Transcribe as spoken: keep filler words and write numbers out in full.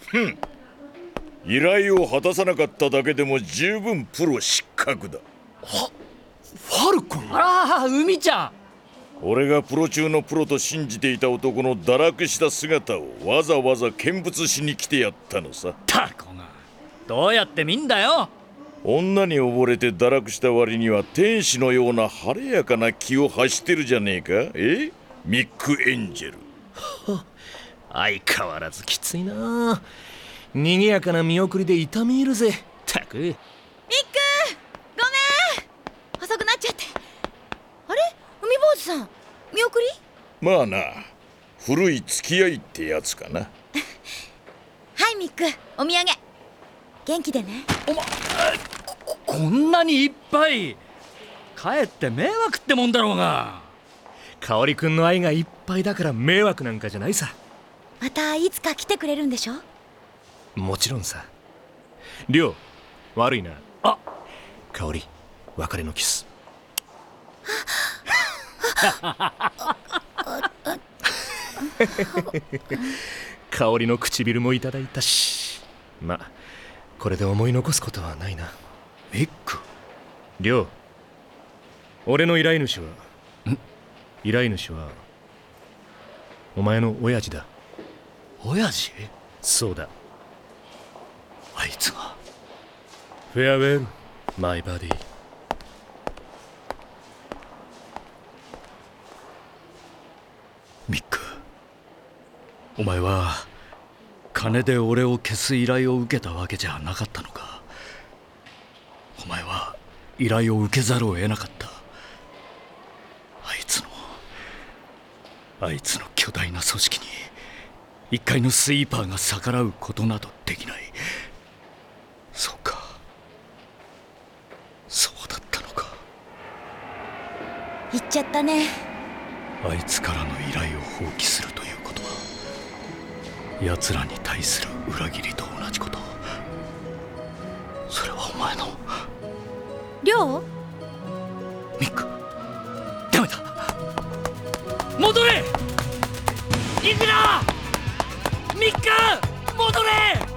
依頼を果たさなかっただけでも十分プロ失格だ。 はファルコン。 ああ、海ちゃん。 俺がプロ中のプロと信じていた男の堕落した姿をわざわざ見物しに来てやったのさ。 タコがどうやって見んだよ。 女に溺れて堕落した割には天使のような晴れやかな気を発してるじゃねえか。えミック・エンジェル。 相変わらずきついな。にぎやかな見送りで痛み入るぜ。たく。ミック、 ごめん、遅くなっちゃって。あれ、海坊主さん、見送り？ まあな、古い付き合いってやつかな。 はいミック、お土産元気でね。 おま、こ、こんなにいっぱい。かえって迷惑ってもんだろうが。 香織くんの愛がいっぱいだから迷惑なんかじゃないさ。 またいつか来てくれるんでしょ？ もちろんさ。りょう、悪いな。 あ、 香織、別れのキス。香織の唇もいただいたし、ま、これで思い残すことはないな。 ミック。 りょう、俺の依頼主はん依頼主はお前の親父だ。 親父？ そうだ。 あいつが。 フェアウェル、マイバディ。 ミック、お前は金で俺を消す依頼を受けたわけじゃなかったのか。お前は依頼を受けざるを得なかった。あいつのあいつの巨大な組織に一介のスイーパーが逆らうことなどできない。そうか、そうだったのか。 言っちゃったね。 あいつからの依頼を放棄するということは奴らに対する裏切りと同じこと。それはお前の。 りょう？ ミック、ダメだ。戻れイズラ。ミック、戻れ。